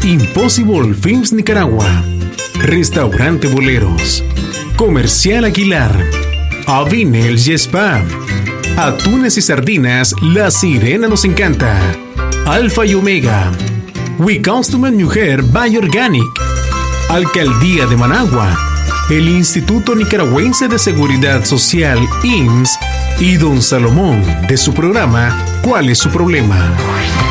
Impossible Films Nicaragua, Restaurante Boleros, Comercial Aguilar, Avinel y Spa, Atunes y Sardinas La Sirena nos encanta, Alfa y Omega, We Customer Mujer by Organic, Alcaldía de Managua, el Instituto Nicaragüense de Seguridad Social INS y Don Salomón de su programa ¿Cuál es su problema?